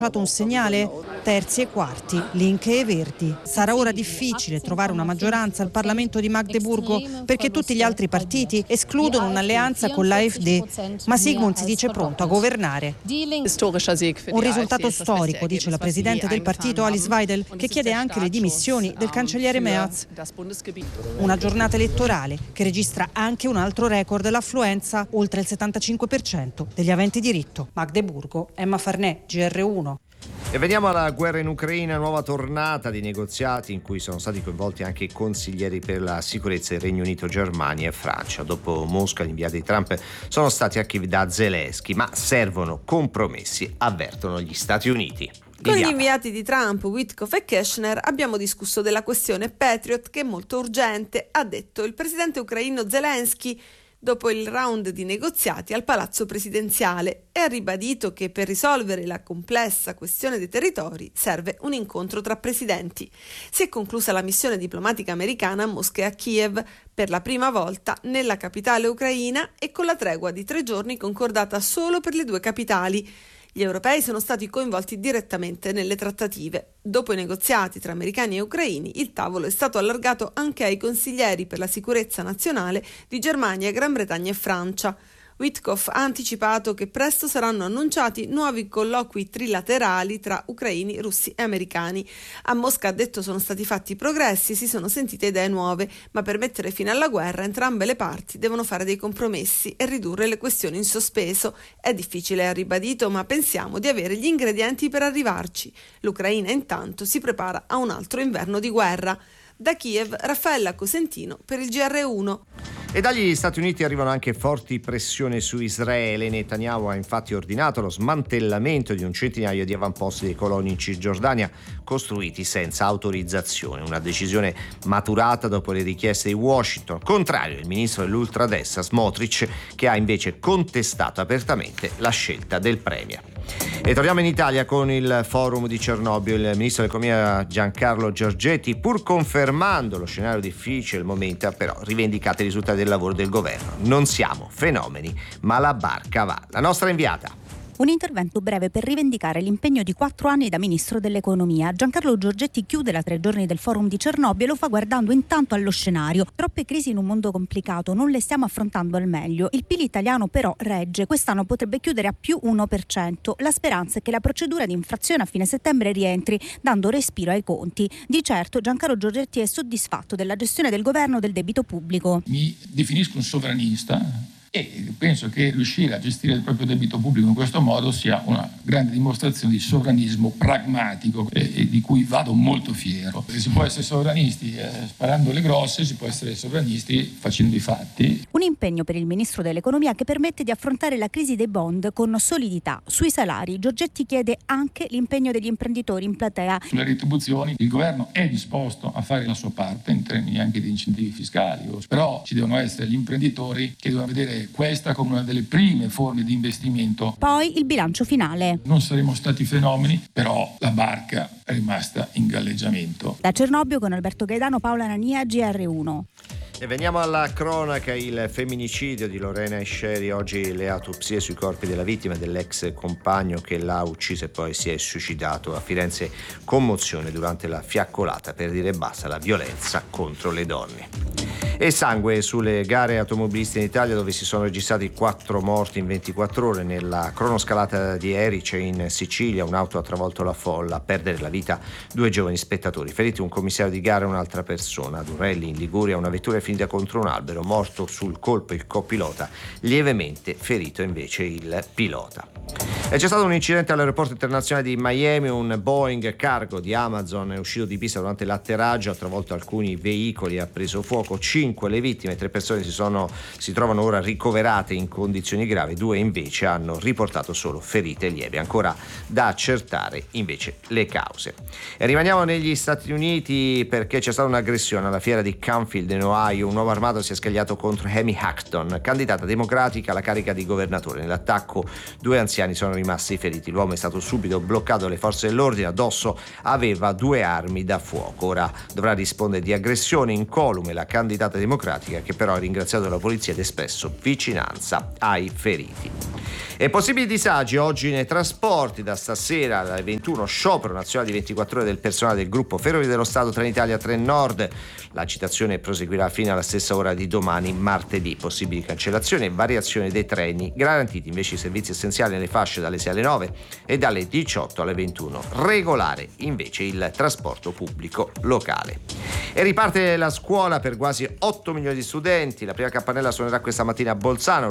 un segnale? Terzi e quarti, Link e Verdi. Sarà ora difficile trovare una maggioranza al Parlamento di Magdeburgo perché tutti gli altri partiti escludono un'alleanza con l'AfD, ma Sigmund si dice pronto a governare. Un risultato storico, dice la presidente del partito Alice Weidel, che chiede anche le dimissioni del cancelliere Merz. Una giornata elettorale che registra anche un altro record, l'affluenza, oltre il 75% degli aventi diritto. Magdeburgo, Emma Farnè, GR1. E veniamo alla guerra in Ucraina, nuova tornata di negoziati in cui sono stati coinvolti anche i consiglieri per la sicurezza del Regno Unito, Germania e Francia. Dopo Mosca, gli inviati di Trump sono stati archivi da Zelensky, ma servono compromessi, avvertono gli Stati Uniti. Con gli inviati di Trump, Witkoff e Keshner, abbiamo discusso della questione Patriot, che è molto urgente, ha detto il presidente ucraino Zelensky dopo il round di negoziati al Palazzo Presidenziale, e ha ribadito che per risolvere la complessa questione dei territori serve un incontro tra presidenti. Si è conclusa la missione diplomatica americana a Mosca e a Kiev per la prima volta nella capitale ucraina e con la tregua di 3 giorni concordata solo per le 2 capitali. Gli europei sono stati coinvolti direttamente nelle trattative. Dopo i negoziati tra americani e ucraini, il tavolo è stato allargato anche ai consiglieri per la sicurezza nazionale di Germania, Gran Bretagna e Francia. Witkoff ha anticipato che presto saranno annunciati nuovi colloqui trilaterali tra ucraini, russi e americani. A Mosca ha detto sono stati fatti progressi, si sono sentite idee nuove, ma per mettere fine alla guerra entrambe le parti devono fare dei compromessi e ridurre le questioni in sospeso. È difficile, ha ribadito, ma pensiamo di avere gli ingredienti per arrivarci. L'Ucraina intanto si prepara a un altro inverno di guerra. Da Kiev, Raffaella Cosentino per il GR1. E dagli Stati Uniti arrivano anche forti pressioni su Israele. Netanyahu ha infatti ordinato lo smantellamento di un centinaio di avamposti dei coloni in Cisgiordania costruiti senza autorizzazione, una decisione maturata dopo le richieste di Washington, contrario il ministro dell'ultradestra Smotrich, che ha invece contestato apertamente la scelta del premier. E torniamo in Italia con il forum di Cernobbio. Il ministro dell'economia Giancarlo Giorgetti, pur confermando lo scenario difficile al momento, ha però rivendicato i risultati del lavoro del governo. Non siamo fenomeni, ma la barca va. La nostra inviata. Un intervento breve per rivendicare l'impegno di 4 anni da ministro dell'economia. Giancarlo Giorgetti chiude la 3 giorni del forum di Cernobbio e lo fa guardando intanto allo scenario. Troppe crisi in un mondo complicato, non le stiamo affrontando al meglio. Il PIL italiano però regge, quest'anno potrebbe chiudere a più 1%. La speranza è che la procedura di infrazione a fine settembre rientri, dando respiro ai conti. Di certo Giancarlo Giorgetti è soddisfatto della gestione del governo del debito pubblico. Mi definisco un sovranista e penso che riuscire a gestire il proprio debito pubblico in questo modo sia una grande dimostrazione di sovranismo pragmatico e di cui vado molto fiero. Si può essere sovranisti sparando le grosse, si può essere sovranisti facendo i fatti. Un impegno per il ministro dell'economia che permette di affrontare la crisi dei bond con solidità. Sui salari Giorgetti chiede anche l'impegno degli imprenditori in platea. Sulle retribuzioni il governo è disposto a fare la sua parte in termini anche di incentivi fiscali, però ci devono essere gli imprenditori che devono vedere questa come una delle prime forme di investimento. Poi il bilancio finale. Non saremo stati fenomeni, però la barca è rimasta in galleggiamento. Da Cernobbio con Alberto Gaetano, Paola Nania, GR1. E veniamo alla cronaca, il femminicidio di Lorena Esceri, oggi le autopsie sui corpi della vittima e dell'ex compagno che l'ha uccisa e poi si è suicidato. A Firenze commozione durante la fiaccolata per dire basta alla violenza contro le donne. E sangue sulle gare automobilistiche in Italia, dove si sono registrati 4 morti in 24 ore. Nella cronoscalata di Erice in Sicilia un'auto ha travolto la folla, a perdere la vita 2 giovani spettatori, feriti un commissario di gara e un'altra persona. Ad un rally in Liguria una vettura è finita contro un albero, morto sul colpo il copilota, lievemente ferito invece il pilota. E c'è stato un incidente all'aeroporto internazionale di Miami, un Boeing cargo di Amazon è uscito di pista durante l'atterraggio, ha travolto alcuni veicoli e ha preso fuoco. 5 le vittime, 3 persone si trovano ora ricoverate in condizioni gravi, 2 invece hanno riportato solo ferite lievi, ancora da accertare invece le cause. E rimaniamo negli Stati Uniti perché c'è stata un'aggressione alla fiera di Canfield in Ohio. Un uomo armato si è scagliato contro Amy Acton, candidata democratica alla carica di governatore. Nell'attacco 2 anziani sono rimasti feriti. L'uomo è stato subito bloccato dalle forze dell'ordine, addosso aveva 2 armi da fuoco. Ora dovrà rispondere di aggressione incolume la candidata democratica, che però ha ringraziato la polizia ed espresso vicinanza ai feriti. E possibili disagi oggi nei trasporti. Da stasera alle 21 sciopero nazionale di 24 ore del personale del gruppo Ferrovie dello Stato Trenitalia Trenord. L'agitazione proseguirà fino alla stessa ora di domani, martedì. Possibili cancellazioni e variazioni dei treni, garantiti invece i servizi essenziali nelle fasce dalle 6 alle 9 e dalle 18 alle 21. Regolare invece il trasporto pubblico locale. E riparte la scuola per quasi 8 milioni di studenti. La prima campanella suonerà questa mattina a Bolzano.